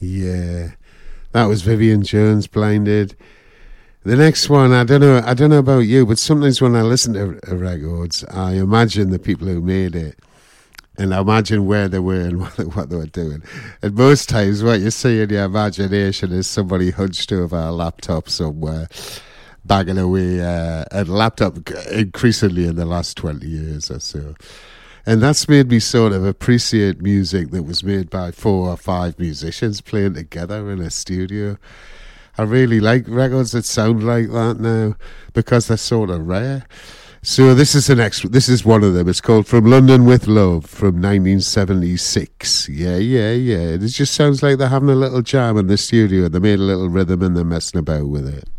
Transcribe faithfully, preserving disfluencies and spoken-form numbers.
Yeah, that was Vivian Jones, Blinded. The next one, I don't know, I don't know about you, but sometimes when I listen to uh, records, I imagine the people who made it, and I imagine where they were and what they, what they were doing. And most times, what you see in your imagination is somebody hunched over a laptop somewhere, banging away uh, at a laptop, increasingly in the last twenty years or so. And that's made me sort of appreciate music that was made by four or five musicians playing together in a studio. I really like records that sound like that now because they're sort of rare. So this is the next. This is one of them. It's called "From London with Love" from nineteen seventy-six. Yeah, yeah, yeah. It just sounds like they're having a little jam in the studio. They made a little rhythm and they're messing about with it.